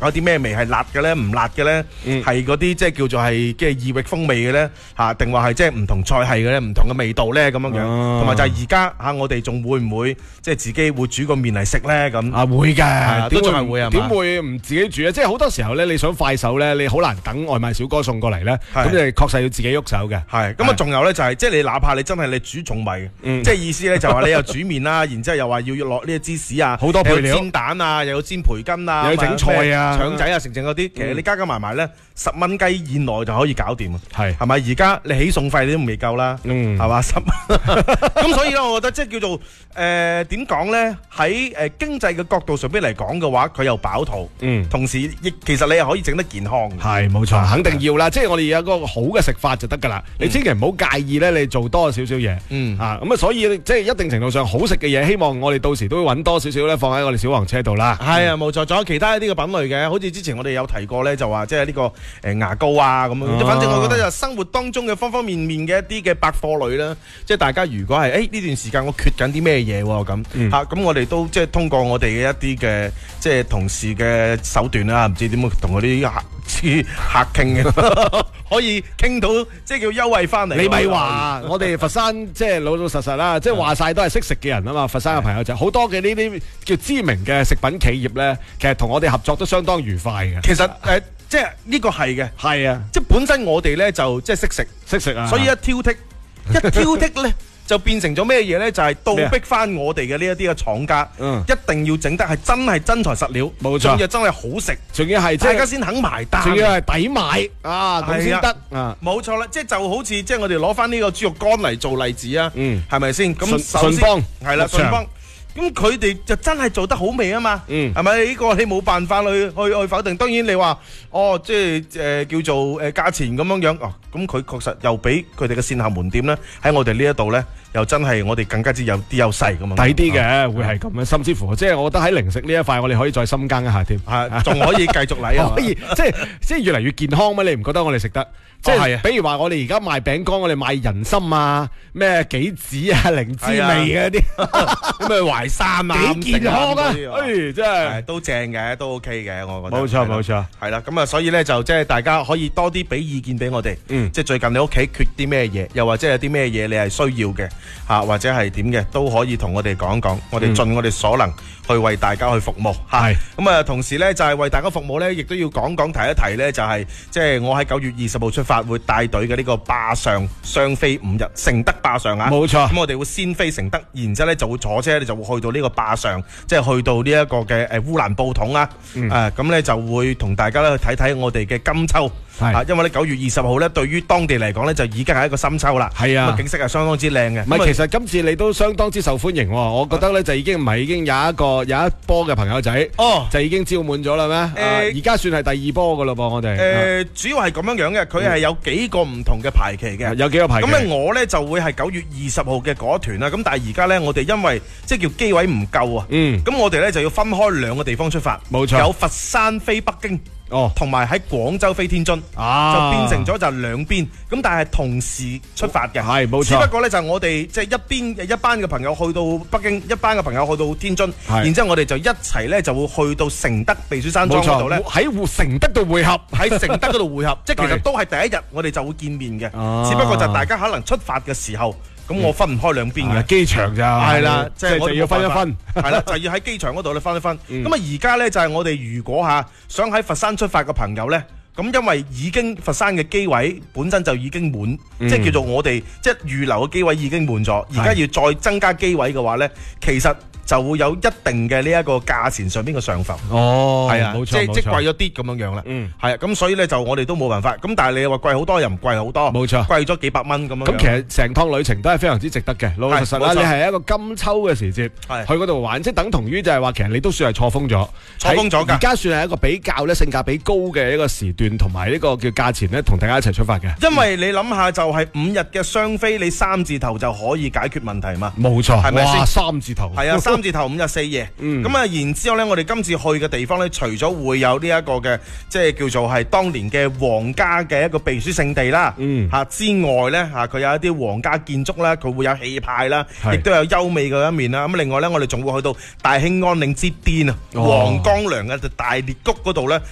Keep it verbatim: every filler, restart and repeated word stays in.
開啲咩味？係辣嘅咧，唔辣嘅咧，係嗰啲即係叫做係即係異域風味嘅咧嚇，定話係即係唔同菜系嘅咧，唔同嘅味道咧咁樣樣。同埋就係而家嚇，我哋仲會唔會即係自己會煮個麵嚟食咧咁？ 啊會嘅， 都仲係會係嘛？ 點會唔自己煮啊？即係好多時候咧，你想快手咧，你好難等外賣小哥送過嚟咧，咁你確實要自己喐手嘅。 係咁啊，仲有咧就係即係你哪怕你真係你煮重米，即係意思咧就話你又煮麵啦，然之後又話要落呢啲芝士啊， 好多配料， 煎蛋啊，又要煎培根啊， 又要整菜啊、 腸仔啊，成成嗰啲，其實你加加埋埋咧，十蚊雞以內就可以搞掂啊。係係咪？而家你起餸費你都未夠啦，係嘛十？咁所以咧，我覺得即係叫做誒點講咧？喺誒經濟嘅角度上邊嚟講嘅話，佢又飽肚，嗯，同時亦其實你又可以整得健康。 係冇錯，肯定要啦。即係我哋有一個好嘅食法就得㗎啦。你千祈唔好介意咧，你做多少少嘢，嗯啊咁啊，所以即係一定程度上好食嘅嘢，希望我哋到時都會揾多少少咧，放喺我哋小黃車度啦。 係啊，冇錯，仲有其他一啲嘅品類嘅，好似之前我哋有提過咧，就話即係呢個誒牙膏啊咁樣。反正我覺得就生活當中嘅方方面面嘅一啲嘅百貨類啦，即係大家如果係誒呢段時間我缺緊啲咩嘢喎咁嚇，咁我哋都即係通過我哋嘅一啲嘅即係同事嘅手段啦，唔知點樣同嗰啲客客傾嘅，可以傾到即係叫優惠翻嚟。 你咪話我哋佛山即係老老實實啦，即係話晒都係識食嘅人啊嘛。佛山嘅朋友就好多嘅呢啲叫知名嘅食品企業咧，其實同我哋合作都相當愉快嘅。 其實誒，即係呢個係嘅， 係啊，即係本身我哋咧就即係識食識食啊， 所以一挑剔一挑剔咧。就變成咗咩嘢咧？就係倒逼翻我哋嘅呢一啲嘅廠家，一定要整得係真係真材實料，冇錯，仲要真係好食， 仲要係大家先肯埋單， 仲要係抵買啊，咁先得啊！ 冇錯啦，即係就好似即係我哋攞翻呢個豬肉乾嚟做例子啊，係咪先？咁順豐係啦，順豐。咁佢哋就真係做得好味啊嘛，係咪呢個你冇辦法去去去否定？當然你話哦，即係誒、呃、叫做誒價錢咁樣樣哦，咁佢確實又比佢哋嘅線下門店咧喺我哋呢一度咧，又真係我哋更加之有啲優勢咁樣， 抵啲嘅會係咁樣，甚至乎即係我覺得喺零食呢一塊，我哋可以再深耕一下添， 係仲可以繼續嚟啊， 可以即係即係越嚟越健康咩？你唔覺得我哋食得？即係，比如話我哋而家賣餅乾，我哋賣人參啊、咩杞子啊、靈芝味嗰啲， 咁咪淮山啊， 幾健康啊！誒，真係都正嘅，都 OK 嘅，我覺得。 冇錯冇錯， 係啦，咁啊，所以咧就即係大家可以多啲俾意見俾我哋，嗯，即係最近你屋企缺啲咩嘢，又或者有啲咩嘢你係需要嘅，嚇或者係點嘅，都可以同我哋講講，我哋盡我哋所能去為大家去服務，係。咁啊，同時咧就係為大家服務咧，亦都要講講提一提咧，就係即係我喺九月二十號出發。會帶隊嘅呢個霸上雙飛五日，承德霸上啊，冇錯。咁我哋會先飛承德，然之後咧就會坐車，你就會去到呢個霸上，即係去到呢一個嘅誒烏蘭布統啊，誒咁咧就會同大家咧去睇睇我哋嘅金秋。係，因為咧九月二十號咧，對於當地嚟講咧，就已經係一個深秋啦。係啊，景色係相當之靚嘅。 唔係，其實今次你都相當之受歡迎喎。我覺得咧就已經唔係已經有一個有一波嘅朋友仔，哦，就已經招滿咗啦咩？誒，而家算係第二波噶咯噃，我哋。誒，主要係咁樣樣嘅，佢係有幾個唔同嘅排期嘅。有幾個排期？咁咧我咧就會係九月二十號嘅嗰團啦。咁但係而家咧我哋因為即係叫機位唔夠啊。嗯。咁我哋咧就要分開兩個地方出發。冇錯。有佛山飛北京。哦，同埋喺廣州飛天津，啊，就變成咗就兩邊，咁但係同時出發嘅，係冇錯。只不過咧就我哋即係一邊一班嘅朋友去到北京，一班嘅朋友去到天津，然之後我哋就一齊咧就會去到承德避暑山莊嗰度咧，喺承德度會合，喺承德嗰度會合，即係其實都係第一日我哋就會見面嘅，只不過就大家可能出發嘅時候。咁我分唔開兩邊嘅，機場咋係啦，即係我哋要分一分，係啦，就要喺機場嗰度咧分一分。咁啊，而家咧就係我哋如果嚇想喺佛山出發嘅朋友咧，咁因為已經佛山嘅機位本身就已經滿，即係叫做我哋即係預留嘅機位已經滿咗，而家要再增加機位嘅話咧，其實就會有一定嘅呢一個價錢上邊嘅上浮。哦，係啊，冇錯，即係即係貴咗啲咁樣樣啦。嗯，係啊，咁所以咧就我哋都冇辦法。咁但係你話貴好多又唔貴好多，冇錯，貴咗幾百蚊咁樣。咁其實成趟旅程都係非常之值得嘅，老老實實啦。你係一個金秋嘅時節去嗰度玩，即係等同於就係話其實你都算係錯峰咗，錯峰咗㗎。而家算係一個比較咧性價比高嘅一個時段，同埋呢個叫價錢咧，同大家一齊出發嘅。因為你諗下，就係五日嘅雙飛，你三字頭就可以解決問題嘛。冇錯，係咪先？三字頭係啊。三字頭五日四夜，咁啊、嗯，然之後咧，我哋今次去嘅地方咧，除咗會有呢一個嘅，即係叫做係當年嘅皇家嘅一個避暑勝地啦，吓、嗯、之外咧，吓佢有一啲皇家建築啦，佢會有氣派啦，亦都有優美嘅一面啦。咁另外咧，我哋仲會去到大興安嶺之巔啊，黃岡梁嘅大烈谷嗰度咧。